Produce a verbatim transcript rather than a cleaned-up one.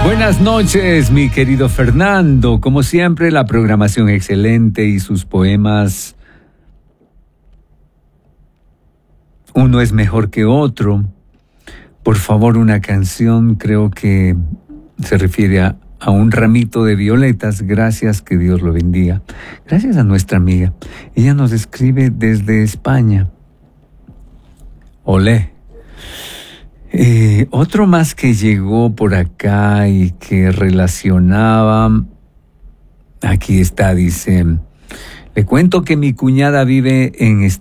Buenas noches, mi querido Fernando. Como siempre, la programación excelente y sus poemas, uno es mejor que otro. Por favor, una canción, creo que se refiere a, a un ramito de violetas. Gracias, que Dios lo bendiga. Gracias a nuestra amiga. Ella nos escribe desde España. Olé. Eh, otro más que llegó por acá y que relacionaba, aquí está, dice, le cuento que mi cuñada vive en